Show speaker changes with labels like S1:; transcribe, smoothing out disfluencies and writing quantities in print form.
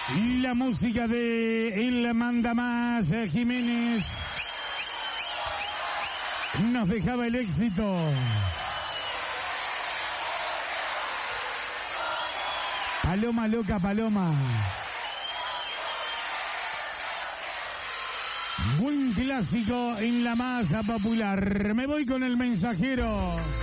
S1: La música de El Mandamás Jiménez nos dejaba el éxito. Paloma loca, paloma. Buen clásico en la masa popular. Me voy con el mensajero.